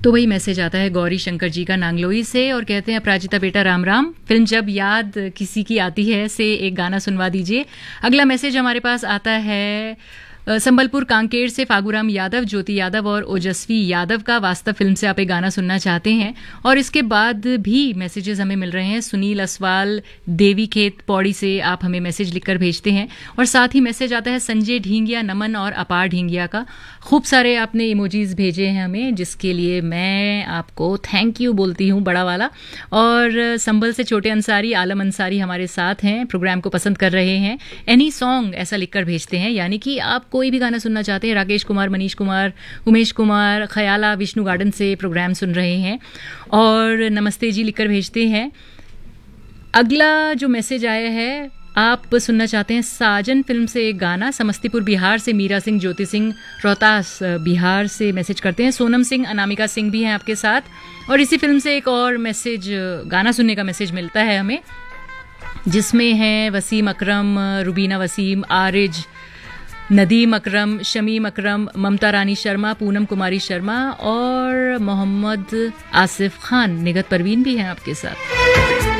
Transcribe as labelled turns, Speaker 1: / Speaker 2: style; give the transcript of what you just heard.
Speaker 1: तो वही मैसेज आता है गौरी शंकर जी का नांगलोई से और कहते हैं अपराजिता बेटा राम राम, फिल्म जब याद किसी की आती है से एक गाना सुनवा दीजिए। अगला मैसेज हमारे पास आता है संबलपुर कांकेर से फागुराम यादव, ज्योति यादव और ओजस्वी यादव का। वास्तव फिल्म से आप एक गाना सुनना चाहते हैं। और इसके बाद भी मैसेजेस हमें मिल रहे हैं। सुनील असवाल देवी खेत पौड़ी से आप हमें मैसेज लिखकर भेजते हैं और साथ ही मैसेज आता है संजय ढींगिया, नमन और अपार ढींगिया का। खूब सारे आपने इमोजीज भेजे हैं हमें, जिसके लिए मैं आपको थैंक यू बोलती हूँ बड़ा वाला। और संभल से छोटे अंसारी, आलम अंसारी हमारे साथ हैं, प्रोग्राम को पसंद कर रहे हैं। एनी सॉन्ग ऐसा लिखकर भेजते हैं, यानी कि आप कोई भी गाना सुनना चाहते हैं। राकेश कुमार, मनीष कुमार, उमेश कुमार खयाला विष्णु गार्डन से प्रोग्राम सुन रहे हैं और नमस्ते जी लिखकर भेजते हैं। अगला जो मैसेज आया है, आप सुनना चाहते हैं साजन फिल्म से एक गाना। समस्तीपुर बिहार से मीरा सिंह, ज्योति सिंह रोहतास बिहार से मैसेज करते हैं। सोनम सिंह, अनामिका सिंह भी हैं आपके साथ। और इसी फिल्म से एक और मैसेज, गाना सुनने का मैसेज मिलता है हमें, जिसमें है वसीम अकरम, रुबीना वसीम, आरिज, नदीम अकरम, शमीम अकरम, ममता रानी शर्मा, पूनम कुमारी शर्मा और मोहम्मद आसिफ खान। निगत परवीन भी हैं आपके साथ।